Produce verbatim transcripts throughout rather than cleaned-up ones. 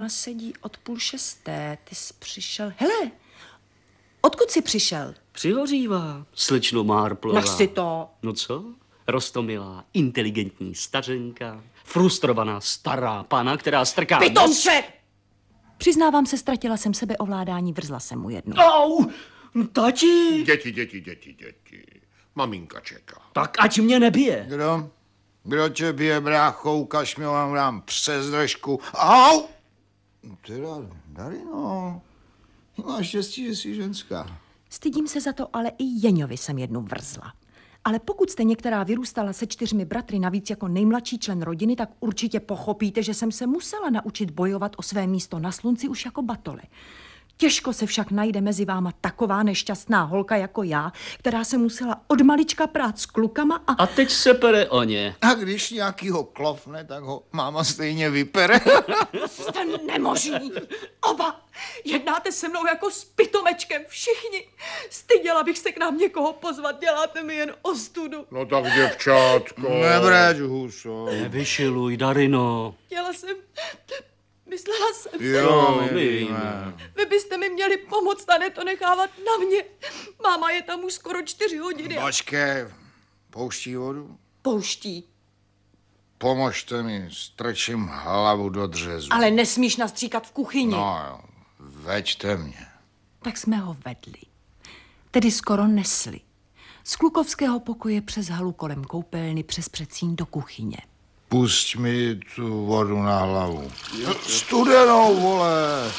doma sedí od půl šesté. Ty jsi přišel... Hele, odkud jsi přišel? Přihořívá, slečno Marplová. Nech si to. No co? Rostomilá, inteligentní stařenka, frustrovaná stará pana, která strká... Pitomče! Přiznávám se, ztratila jsem sebeovládání, vrzla jsem mu jednu. Au! Tati! Děti, děti, děti, děti. Maminka čeká. Tak ať mě nebije. Kdo? Kdo tě bije, brácho? Ukaž mi, vám dám přes držku. Au! Teda, Darino, máš štěstí, že jsi ženská. Stydím se za to, ale i Jeňovi jsem jednu vrzla. Ale pokud jste některá vyrůstala se čtyřmi bratry, navíc jako nejmladší člen rodiny, tak určitě pochopíte, že jsem se musela naučit bojovat o své místo na slunci už jako batole. Těžko se však najde mezi váma taková nešťastná holka jako já, která se musela od malička prát s klukama a... A teď se pere o ně. A když nějakýho klofne, tak ho máma stejně vypere. Jste nemožní. Oba. Jednáte se mnou jako s pitomečkem. Všichni. Styděla bych se k nám někoho pozvat. Děláte mi jen ostudu. No tak, děvčátko. Nebrať huso. Nevyšiluj, Darino. Chtěla jsem... Myslela jsem... Jo, my my víme. Vy byste mi měli pomoct a ne to nechávat na mě. Máma je tam už skoro čtyři hodiny. Počkej, pouští vodu? Pouští. Pomožte mi, strčím hlavu do dřezu. Ale nesmíš nastříkat v kuchyni. No jo, veďte mě. Tak jsme ho vedli. Tedy skoro nesli. Z klukovského pokoje přes halu kolem koupelny přes předsíň do kuchyně. Pusť mi tu vodu na hlavu. Studenou, vole.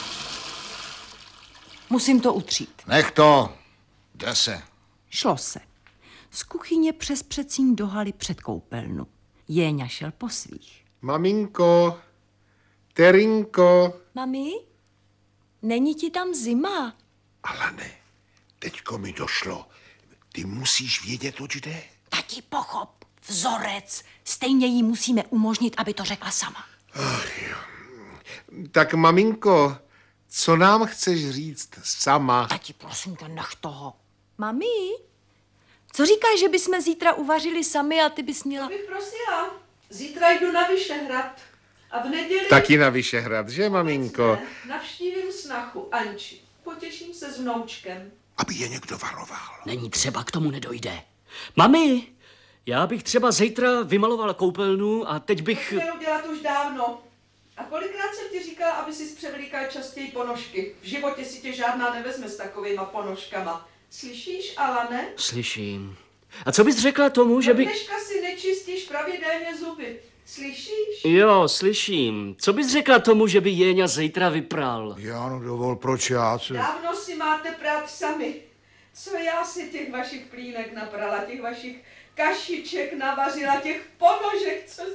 Musím to utřít. Nech to. Jde se. Šlo se. Z kuchyně přes předsíň do haly před koupelnu. Jéňa šel po svých. Maminko, Terinko. Mami, není ti tam zima? Alane, teďko mi došlo. Ty musíš vědět, oč jde. Tati, pochop. Vzorec. Stejně jí musíme umožnit, aby to řekla sama. Tak maminko, co nám chceš říct sama? Tati, prosím tě, nech toho. Mami, co říkáš, že bychom zítra uvařili sami a ty bys měla... To bych prosila. Zítra jdu na Vyšehrad. A v neděli... Taky na Vyšehrad, že maminko? Navštívím snachu Anči. Potěším se s vnoučkem. Aby je někdo varoval. Není třeba, k tomu nedojde. Mami, já bych třeba zítra vymaloval koupelnu a teď bych... To měl udělat už dávno. A kolikrát jsem ti říkala, aby si převlíkal častěji ponožky. V životě si tě žádná nevezme s takovýma ponožkama. Slyšíš, Alane? Slyším. A co bys řekla tomu, že by... Dneška si nečistíš pravidelně zuby. Slyšíš? Jo, slyším. Co bys řekla tomu, že by Jéňa zítra vypral? Jáno, dovol, proč já? Co? Dávno si máte prát sami. Co já si těch vašich plínek naprala, těch vašich kašiček navařila, těch ponožek, co...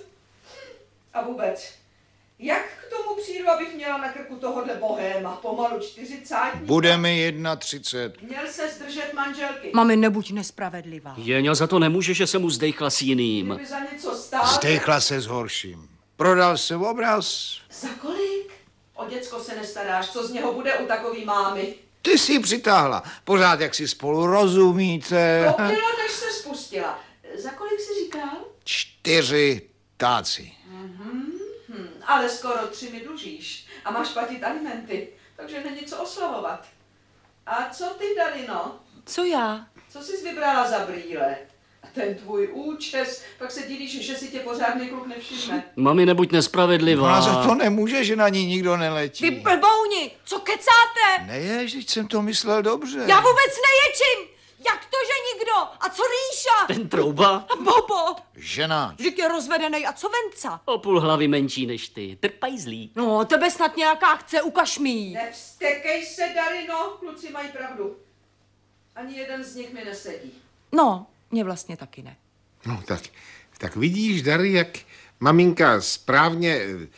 A vůbec, jak k tomu přijdu, abych měla na krku tohohle bohéma, pomalu čtyřicátníka? Bude mi třicet jedna. Měl se zdržet manželky. Mami, nebuď nespravedlivá. Jéňa za to nemůže, že se mu zdejchla s jiným. Kdyby za něco stál... Zdechla se s horším. Prodal se obraz. Za kolik? O děcko se nestaráš, co z něho bude u takový mámy? Ty si ji přitáhla. Pořád, jak si spolu rozumíte. To bylo, než se spustila. Za kolik jsi říkal? Čtyři táci. Hm, ale skoro tři mi dlužíš a máš platit alimenty, takže není co oslavovat. A co ty, Darino? Co já? Co jsi vybrala za brýle? A ten tvůj účes, pak se divíš, že si tě pořádný kluk nevšimne. Mami, nebuď nespravedlivá. Ona za to nemůže, že na ní nikdo neletí. Vy blbouni, co kecáte? Nejež, teď jsem to myslel dobře. Já vůbec neječím! Jak to, že nikdo? A co Ríša? Ten trouba Bobo, Žena. vždyť je rozvedenej. A co Venca? o půl hlavy menší než ty. Trpajzlí. No, tebe snad nějaká chce, ukaž mi jí. Nevstekej se, Darino, kluci mají pravdu. Ani jeden z nich mi nesedí. No, mě vlastně taky ne. No tak, tak vidíš, Dary, jak maminka správně...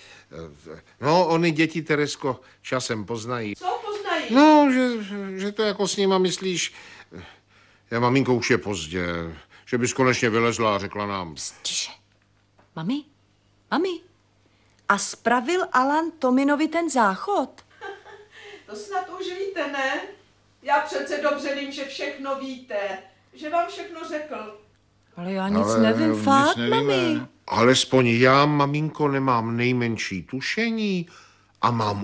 No, oni děti, Teresko, časem poznají. Co poznají? No, že, že to jako s nima myslíš... Já, maminko, už je pozdě. Že bys konečně vylezla a řekla nám. Tiše. Mami, mami. A spravil Alan Tominovi ten záchod? To snad už víte, ne? Já přece dobře vím, že všechno víte. Že vám všechno řekl. Ale já nic Ale nevím, nic fakt, nevíme. mami. Alespoň já, maminko, nemám nejmenší tušení a mám